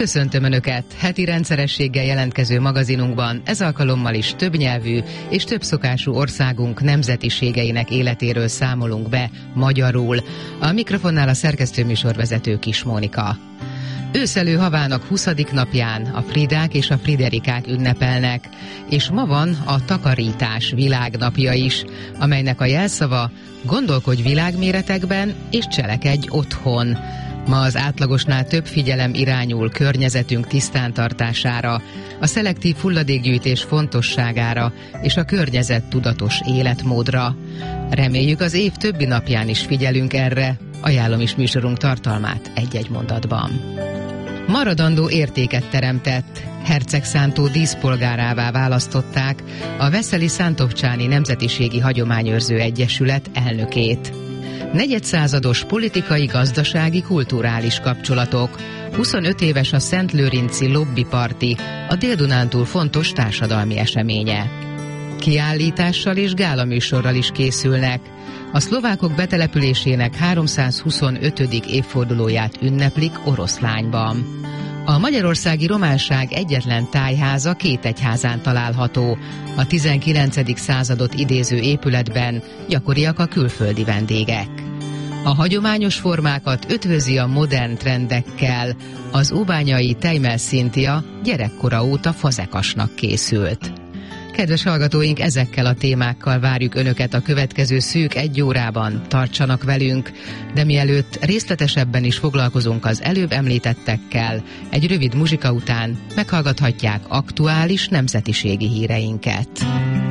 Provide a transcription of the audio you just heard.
Köszöntöm Önöket! Heti rendszerességgel jelentkező magazinunkban ez alkalommal is többnyelvű és többszokású országunk nemzetiségeinek életéről számolunk be magyarul. A mikrofonnál a szerkesztőműsorvezető Kis Mónika. Őszelő havának 20. napján a Fridák és a Friderikák ünnepelnek, és ma van a takarítás világnapja is, amelynek a jelszava: gondolkodj világméretekben és cselekedj otthon. Ma az átlagosnál több figyelem irányul környezetünk tisztántartására, a szelektív hulladékgyűjtés fontosságára és a környezettudatos életmódra. Reméljük, az év többi napján is figyelünk erre. Ajánlom is műsorunk tartalmát egy-egy mondatban. Maradandó értéket teremtett. Hercegszántó díszpolgárává választották a Veszeli Szántócsáni Nemzetiségi Hagyományőrző Egyesület elnökét. Negyedszázados politikai, gazdasági, kulturális kapcsolatok. 25 éves a Szentlőrinci Lobby Party, a Dél-Dunántúl fontos társadalmi eseménye. Kiállítással és gálaműsorral is készülnek. A szlovákok betelepülésének 325. évfordulóját ünneplik Oroszlányban. A magyarországi románság egyetlen tájháza két egyházán található. A 19. századot idéző épületben gyakoriak a külföldi vendégek. A hagyományos formákat ötvözi a modern trendekkel. Az óbányai Tejmel Szintia gyerekkora óta fazekasnak készült. Kedves hallgatóink, ezekkel a témákkal várjuk Önöket a következő szűk egy órában. Tartsanak velünk, de mielőtt részletesebben is foglalkozunk az előbb említettekkel, egy rövid muzsika után meghallgathatják aktuális nemzetiségi híreinket.